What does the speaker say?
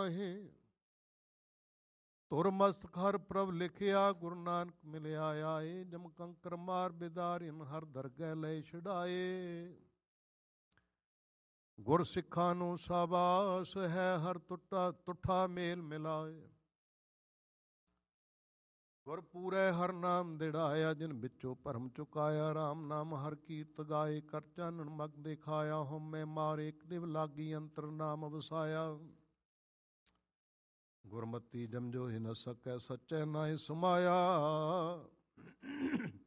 ਨਾਹੀਂ। ਤੁਰ ਮਸਤਕ ਹਰ ਪ੍ਰਭ ਲਿਖਿਆ, ਗੁਰੂ ਨਾਨਕ ਮਿਲਿਆ ਆਏ। ਜਮ ਕੰਕਰ ਮਾਰ ਬਿਦਾਰਿਨ, ਹਰ ਦਰਗਹਿ ਲੈ ਛਡਾਏ। ਗੁਰ ਸਿੱਖਾਂ ਨੂੰ ਸਾਬਾਸ ਹੈ, ਹਰ ਤੁਠਾ ਮੇਲ ਮਿਲਾਏ। ਗੁਰ ਪੂਰੈ ਹਰ ਨਾਮ ਦਿੜਾਇਆ, ਜਿਨ ਵਿੱਚੋਂ ਭਰਮ ਚੁਕਾਇਆ। ਰਾਮ ਨਾਮ ਹਰ ਕੀਰਤ ਗਾਏ, ਕਰ ਚਾਨਣ ਮਗ ਦਿਖਾਇਆ। ਹਉਮੈ ਮਾਰ ਏਕ ਦਿਵ ਲਾਗੀ, ਅੰਤਰ ਨਾਮ ਵਸਾਇਆ। ਗੁਰਮਤੀ ਜਮਜੋ ਹੀ ਨ ਸਕੈ, ਸਚੈ ਨਾਹਿ ਸਮਾਇਆ।